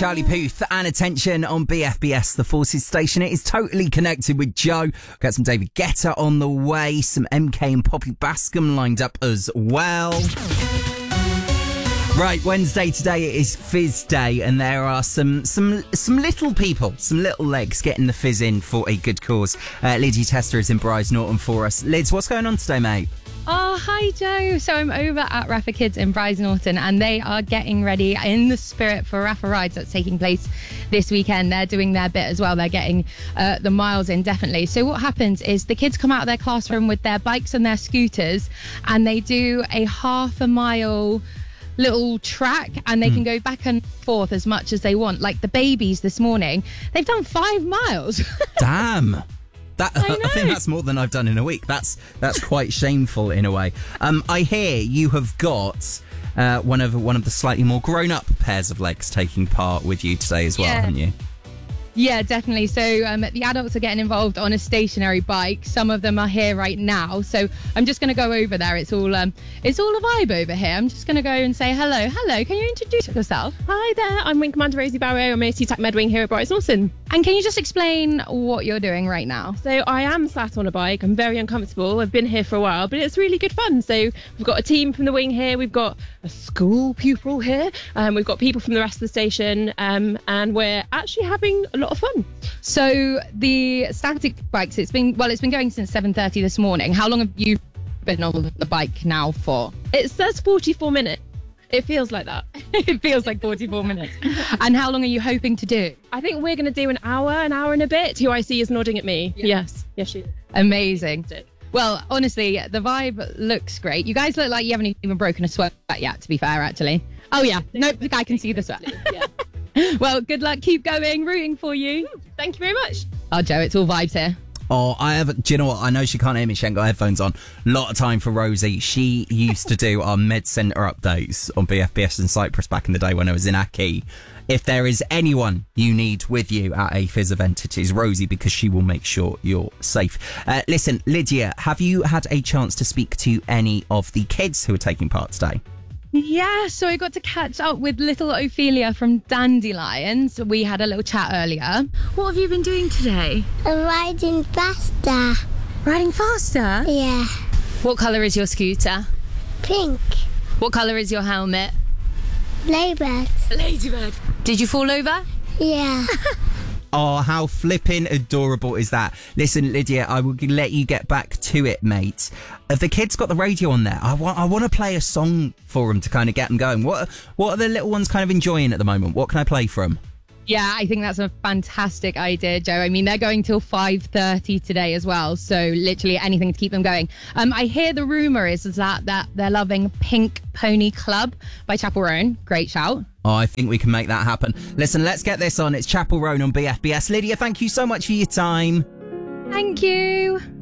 Charlie Puth and Attention on BFBS, the Forces station. It is totally connected with Joe. Got some David Guetta on the way, some MK and Poppy Bascom lined up as well. Right, Wednesday today it is Fizz Day, and there are some little people, some little legs getting the fizz in for a good cause. Lydia Tester is in Bryce Norton for us. Lids, what's going on today, mate? Oh, hi, Joe. So I'm over at Rafa Kids in Bryce Norton, and they are getting ready in the spirit for Rafa Rides that's taking place this weekend. They're doing their bit as well. They're getting the miles in, definitely. So what happens is the kids come out of their classroom with their bikes and their scooters, and they do a half a mile little track, and they can go back and forth as much as they want. Like the babies this morning, they've done 5 miles. Damn. I think that's more than I've done in a week. That's quite shameful in a way. I hear you have got one of the slightly more grown-up pairs of legs taking part with you today as well, haven't you? Yeah, definitely. So the adults are getting involved on a stationary bike. Some of them are here right now. So I'm just going to go over there. It's all a vibe over here. I'm just going to go and say hello. Hello, can you introduce yourself? Hi there, I'm Wing Commander Rosie Barrow. I'm AT TAC Medwing here at Bryce Norton. And can you just explain what you're doing right now? So I am sat on a bike. I'm very uncomfortable. I've been here for a while, but it's really good fun. So we've got a team from the wing here. We've got a school pupil here. We've got people from the rest of the station. And we're actually having a lot of fun. So the static bikes, it's been going since 7:30 this morning. How long have you been on the bike now for? It says 44 minutes. It feels like that. It feels like 44 minutes. And how long are you hoping to do? I think we're going to do an hour and a bit. Who I see is nodding at me. Yeah. Yes, she is. Amazing. Well, honestly, the vibe looks great. You guys look like you haven't even broken a sweat yet, to be fair, actually. Oh, yeah. Nope, the guy can see the sweat. Yeah. Well, good luck. Keep going. Rooting for you. Thank you very much. Oh, Joe, it's all vibes here. Oh, do you know what? I know she can't hear me. She ain't got headphones on. A lot of time for Rosie. She used to do our Med Centre updates on BFBS in Cyprus back in the day when I was in Aki. If there is anyone you need with you at a Fizz event, it is Rosie, because she will make sure you're safe. Listen, Lydia, have you had a chance to speak to any of the kids who are taking part today? Yeah, so I got to catch up with little Ophelia from Dandelions. We had a little chat earlier. What have you been doing today? I'm riding faster. Riding faster? Yeah. What colour is your scooter? Pink. What colour is your helmet? Ladybird. Ladybird. Did you fall over? Yeah. Oh, how flippin' adorable is that? Listen, Lydia, I will let you get back to it, mate. Have the kids got the radio on there? I want to play a song for them to kind of get them going. What are the little ones kind of enjoying at the moment? What can I play for them? Yeah, I think that's a fantastic idea, Joe. I mean, they're going till 5:30 today as well, so literally anything to keep them going. I hear the rumour is that they're loving Pink Pony Club by Chapel Roan. Great shout. Oh, I think we can make that happen. Listen, let's get this on. It's Chapel Roan on BFBS. Lydia, thank you so much for your time. Thank you.